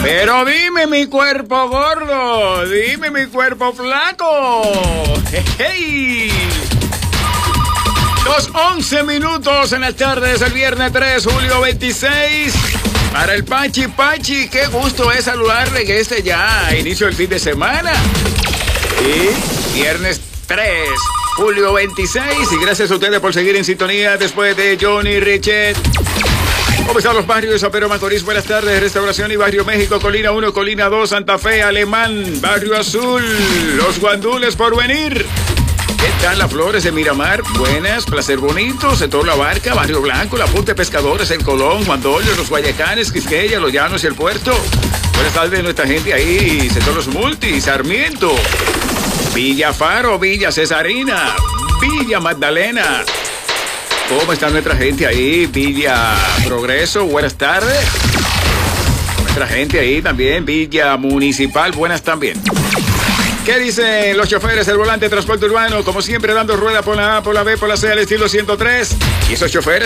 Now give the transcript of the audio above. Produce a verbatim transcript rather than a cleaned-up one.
Pero dime mi cuerpo gordo, dime mi cuerpo flaco. Hey. Dos once minutos en las tardes del viernes tres, julio veintiséis. Para el Pachi Pachi, qué gusto es saludarle que este ya inicio del fin de semana. Y viernes tres, julio veintiséis. Y gracias a ustedes por seguir en sintonía después de Johnny Richet. ¿Cómo están los barrios de San Pedro Macorís? Buenas tardes, Restauración y Barrio México, Colina uno, Colina dos, Santa Fe, Alemán, Barrio Azul, Los Guandules por venir. ¿Qué tal las Flores de Miramar? Buenas, Placer Bonito, Sector La Barca, Barrio Blanco, La Punta de Pescadores, El Colón, Juan Dolio, Los Guayacanes, Quisqueya, Los Llanos y El Puerto. Buenas tardes nuestra gente ahí, Sector Los Multi, Sarmiento, Villa Faro, Villa Cesarina, Villa Magdalena. ¿Cómo está nuestra gente ahí? Villa Progreso, buenas tardes. Nuestra gente ahí también, Villa Municipal, buenas también. ¿Qué dicen los choferes del volante de transporte urbano? Como siempre, dando rueda por la A, por la B, por la C, al estilo ciento tres. Y esos choferes